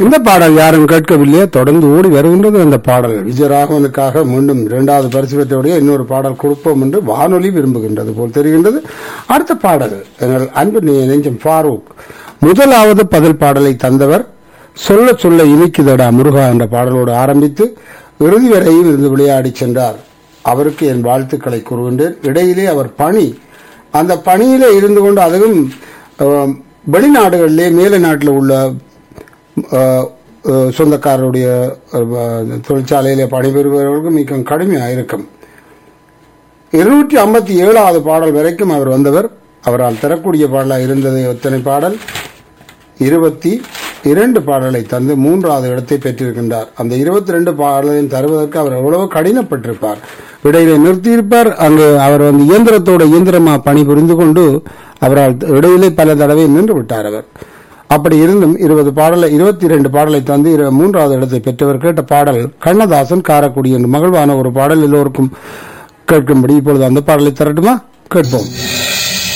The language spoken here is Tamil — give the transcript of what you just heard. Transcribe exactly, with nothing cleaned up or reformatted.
இந்த பாடல் யாரும் கேட்கவில்லையே, தொடர்ந்து ஓடி வருகின்றது அந்த பாடல். விஜயராகவனுக்காக மீண்டும் இரண்டாவது பரிசு பெற்றவுடைய இன்னொரு பாடல் கொடுப்போம் என்று வானொலி விரும்புகின்றது போல் தெரிகின்றது. அடுத்த பாடல் எங்கள் அன்பு நெஞ்சம் ஃபாரூக் முதலாவது பதில் பாடலை தந்தவர். சொல்ல சொல்ல இனிக்குதடா முருகா என்ற பாடலோடு ஆரம்பித்து இறுதி வரையில் இருந்து விளையாடி சென்றார். அவருக்கு என் வாழ்த்துக்களை கூறுகின்றேன். இடையிலே அவர் பணி, அந்த பணியிலே இருந்து கொண்டு அதுவும் வெளிநாடுகளிலே மேல நாட்டில் உள்ள சொந்தக்காரருடைய தொழிற்சாலையிலே பணிபெறுபவர்களுக்கு மிக கடுமையாக இருக்கும். இருநூற்றி ஐம்பத்தி ஏழாவது பாடல் வரைக்கும் அவர் வந்தவர். அவரால் தரக்கூடிய பாடலாக இருந்தது எத்தனை பாடல்? இருபத்தி இரண்டு பாடலை தந்து மூன்றாவது இடத்தை பெற்றிருக்கின்றார். அந்த இருபத்தி இரண்டு பாடலையும் தருவதற்கு அவர் எவ்வளவு கடினப்பட்டிருப்பார். இடையிலே நிறுத்தியிருப்பார். அங்கு அவர் வந்து இயந்திரத்தோட இயந்திரமா பணி புரிந்து கொண்டு அவரால் இடையிலே பல தடவை நின்று விட்டார் அவர். அப்படி இருந்தும் இருபது பாடலை இருபத்தி இரண்டு பாடலை தந்து மூன்றாவது இடத்தை பெற்றவர். கேட்ட பாடல் கண்ணதாசன் காரக்குடி என்று மகிழ்வான ஒரு பாடல், எல்லோருக்கும் கேட்கும்படி இப்பொழுது அந்த பாடலை தரட்டுமா? கேட்போம்.